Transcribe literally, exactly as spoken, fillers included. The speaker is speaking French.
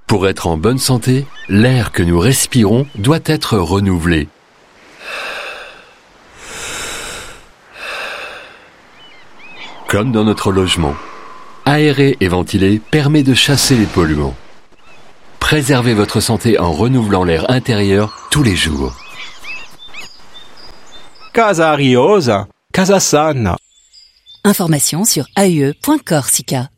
Pour être en bonne santé, l'air que nous respirons doit être renouvelé. Comme dans notre logement, aérer et ventiler permet de chasser les polluants. Préservez votre santé en renouvelant l'air intérieur tous les jours. Casa Ariosa, Casa Sana. Information sur a u e point corsica.